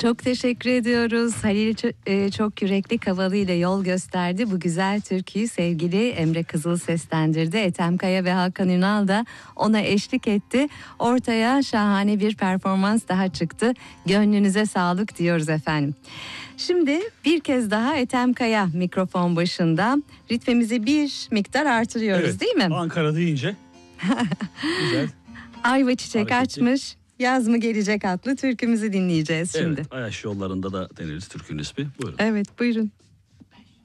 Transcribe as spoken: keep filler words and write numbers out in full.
Çok teşekkür ediyoruz. Halil Ç- e, çok yürekli Kavalı ile yol gösterdi. Bu güzel türküyü sevgili Emre Kızıl seslendirdi. Ethem Kaya ve Hakan Ünal da ona eşlik etti. Ortaya şahane bir performans daha çıktı. Gönlünüze sağlık diyoruz efendim. Şimdi bir kez daha Ethem Kaya mikrofon başında. Ritmimizi bir miktar artırıyoruz, Evet, değil mi? Ankara deyince güzel. Ayva çiçek Hareketli. açmış, yaz mı gelecek adlı türkümüzü dinleyeceğiz şimdi. Evet, Ayaş yollarında da deniriz türkünün ismi. Buyurun. Evet, buyurun.